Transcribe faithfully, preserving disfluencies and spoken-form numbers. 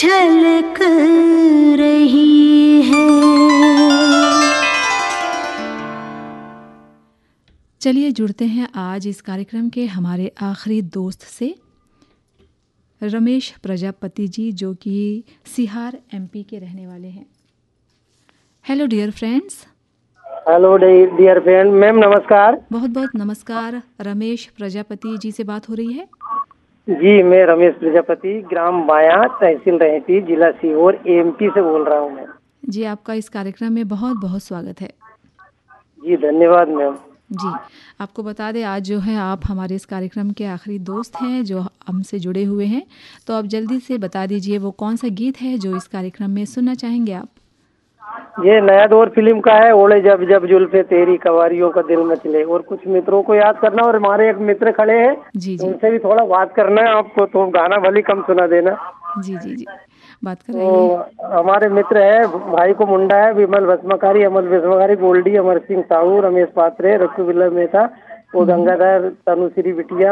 छलक रही है। चलिए जुड़ते हैं आज इस कार्यक्रम के हमारे आखिरी दोस्त से, रमेश प्रजापति जी, जो कि सिहार एमपी के रहने वाले हैं। Hello dear friends. Hello dear friend, ma'am नमस्कार। बहुत बहुत नमस्कार। रमेश प्रजापति जी से बात हो रही है? जी, मैं रमेश प्रजापति, ग्राम बाया, तहसील रहेती, जिला सीहोर, एमपी से बोल रहा हूँ मैं। जी, आपका इस कार्यक्रम में बहुत बहुत स्वागत है। जी धन्यवाद मैम। जी, आपको बता दें आज जो है आप हमारे इस कार्यक्रम के आखिरी दोस्त हैं जो हमसे जुड़े हुए हैं, तो आप जल्दी से बता दीजिए वो कौन सा गीत है जो इस कार्यक्रम में सुनना चाहेंगे आप? ये नया दौर फिल्म का है, ओले जब जब जुल्फे तेरी, कवारियों का दिल मचले। और कुछ मित्रों को याद करना, और हमारे एक मित्र खड़े हैं जी जी, उनसे भी थोड़ा बात करना है आपको, तो गाना भले कम सुना देना। जी जी जी, बात तो कराइए। हमारे मित्र है, भाई को मुंडा है, विमल भस्मकारी, अमल भस्मकारी, गोल्डी, अमर सिंह साहू, रमेश पात्रे, रघु विल्लभ मेहता, और गंगाधर, तनुश्री बिटिया,